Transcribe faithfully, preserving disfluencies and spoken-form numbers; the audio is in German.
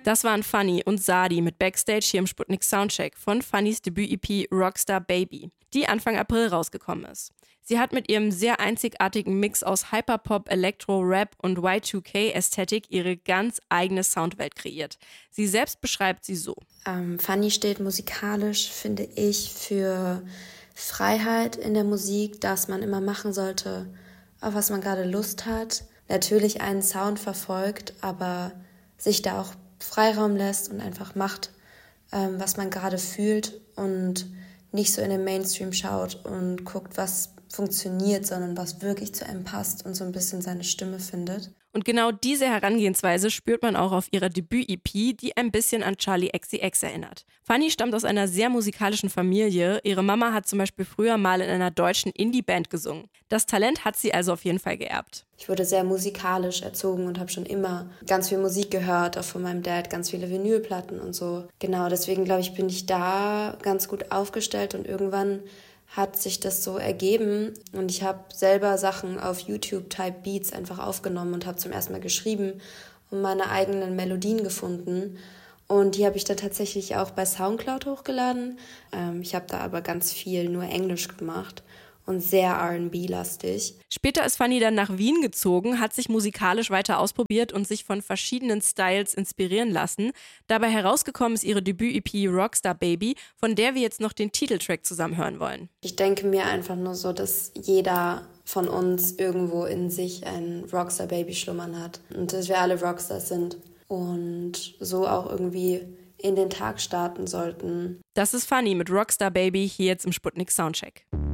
Das waren Fanny und Sadi mit Backstage hier im Sputnik Soundcheck von Fannys Debüt-E P Rockstar Baby, die Anfang April rausgekommen ist. Sie hat mit ihrem sehr einzigartigen Mix aus Hyperpop, Elektro, Rap und Y zwei K-Ästhetik ihre ganz eigene Soundwelt kreiert. Sie selbst beschreibt sie so. Ähm, Fanny steht musikalisch, finde ich, für Freiheit in der Musik, dass man immer machen sollte, auf was man gerade Lust hat. Natürlich einen Sound verfolgt, aber sich da auch Freiraum lässt und einfach macht, ähm, was man gerade fühlt und nicht so in den Mainstream schaut und guckt, was funktioniert, sondern was wirklich zu einem passt und so ein bisschen seine Stimme findet. Und genau diese Herangehensweise spürt man auch auf ihrer Debüt-E P, die ein bisschen an Charli X C X erinnert. Fanny stammt aus einer sehr musikalischen Familie. Ihre Mama hat zum Beispiel früher mal in einer deutschen Indie-Band gesungen. Das Talent hat sie also auf jeden Fall geerbt. Ich wurde sehr musikalisch erzogen und habe schon immer ganz viel Musik gehört, auch von meinem Dad, ganz viele Vinylplatten und so. Genau, deswegen glaube ich, bin ich da ganz gut aufgestellt und irgendwann hat sich das so ergeben und ich habe selber Sachen auf YouTube Type Beats einfach aufgenommen und habe zum ersten Mal geschrieben und meine eigenen Melodien gefunden und die habe ich dann tatsächlich auch bei Soundcloud hochgeladen. Ähm, ich habe da aber ganz viel nur Englisch gemacht und sehr R and B-lastig. Später ist Fanny dann nach Wien gezogen, hat sich musikalisch weiter ausprobiert und sich von verschiedenen Styles inspirieren lassen. Dabei herausgekommen ist ihre Debüt-E P Rockstar Baby, von der wir jetzt noch den Titeltrack zusammen hören wollen. Ich denke mir einfach nur so, dass jeder von uns irgendwo in sich ein Rockstar Baby schlummern hat und dass wir alle Rockstars sind und so auch irgendwie in den Tag starten sollten. Das ist Fanny mit Rockstar Baby hier jetzt im Sputnik Soundcheck.